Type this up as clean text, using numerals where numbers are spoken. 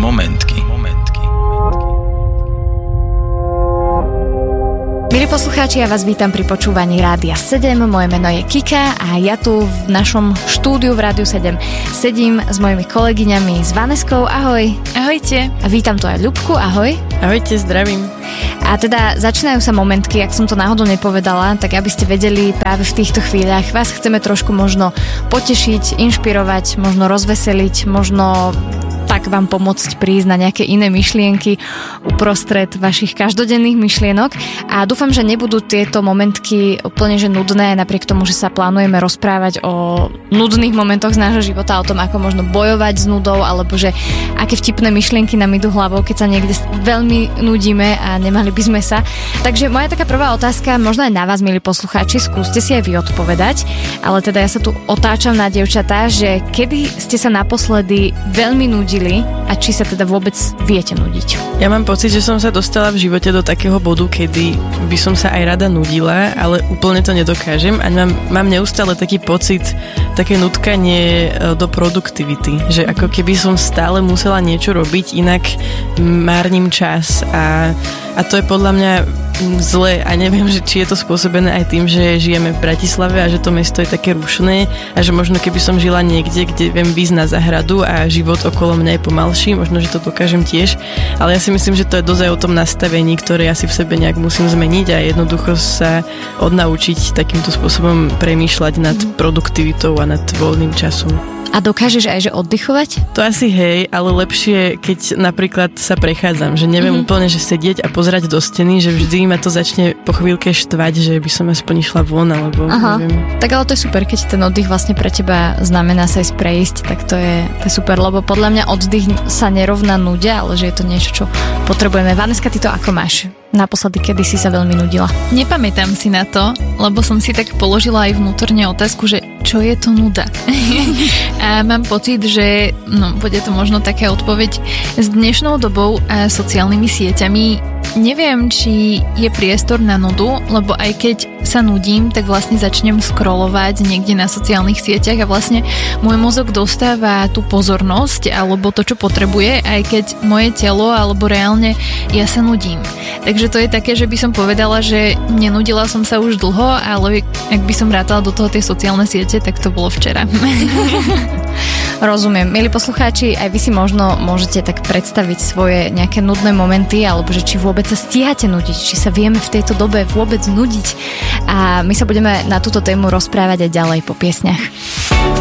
Momentky. Milí poslucháči, ja vás vítam pri počúvaní Rádia 7. Moje meno je Kika a ja tu v našom štúdiu v Rádiu 7 sedím s mojimi kolegyňami, s Vaneskou. Ahoj. Ahojte. A vítam tu aj Ľubku. Ahoj. Ahojte, zdravím. A teda začínajú sa momentky, ak som to náhodou nepovedala, tak aby ste vedeli, práve v týchto chvíľach vás chceme trošku možno potešiť, inšpirovať, možno rozveseliť, možno tak vám pomôcť prísť na nejaké iné myšlienky uprostred vašich každodenných myšlienok. A dúfam, že nebudú tieto momentky úplne že nudné, napriek tomu, že sa plánujeme rozprávať o nudných momentoch z nášho života, o tom, ako možno bojovať s nudou, alebo že aké vtipné myšlienky nám idú hlavou, keď sa niekde veľmi nudíme a nemali by sme sa. Takže moja taká prvá otázka, možno aj na vás, milí poslucháči, skúste si aj vy odpovedať, ale teda ja sa tu otáčam na dievčatá, že kedy ste sa naposledy veľmi nudili a či sa teda vôbec viete nudiť? Ja mám pocit, že som sa dostala v živote do takého bodu, kedy by som sa aj rada nudila, ale úplne to nedokážem a mám neustále taký pocit, také nutkanie do produktivity, že ako keby som stále musela niečo robiť, inak márnim čas a to je podľa mňa zle a neviem, že či je to spôsobené aj tým, že žijeme v Bratislave a že to mesto je také rušné a že možno keby som žila niekde, kde viem výjsť na záhradu a život okolo mňa je pomalší, možno, že to dokážem tiež, ale ja si myslím, že to je dosť aj o tom nastavení, ktoré ja si v sebe nejak musím zmeniť a jednoducho sa odnaučiť takýmto spôsobom premýšľať nad produktivitou a nad voľným časom. A dokážeš aj, že oddychovať? To asi hej, ale lepšie, keď napríklad sa prechádzam, že neviem úplne, že sedieť a pozerať do steny, že vždy ma to začne po chvíľke štvať, že by som aspoň išla von, alebo neviem. Tak ale to je super, keď ten oddych vlastne pre teba znamená sa ísť prejsť, tak to je super, lebo podľa mňa oddych sa nerovná nude, ale že je to niečo, čo potrebujeme. Vaneska, ty to ako máš? Naposledy, kedy si sa veľmi nudila? Nepamätám si na to, lebo som si tak položila aj vnútorne otázku, že čo je to nuda? A mám pocit, že bude to možno taká odpoveď s dnešnou dobou a sociálnymi sieťami. Neviem, či je priestor na nudu, lebo aj keď sa nudím, tak vlastne začnem scrollovať niekde na sociálnych sieťach a vlastne môj mozog dostáva tú pozornosť alebo to, čo potrebuje, aj keď moje telo alebo reálne ja sa nudím. Takže to je také, že by som povedala, že nenudila som sa už dlho, ale ak by som rátala do toho tie sociálne siete, tak to bolo včera. Rozumiem. Milí poslucháči, aj vy si možno môžete tak predstaviť svoje nejaké nudné momenty, alebo že či vôbec sa stíhate nudiť, či sa vieme v tejto dobe vôbec nudiť. A my sa budeme na túto tému rozprávať aj ďalej po piesňach.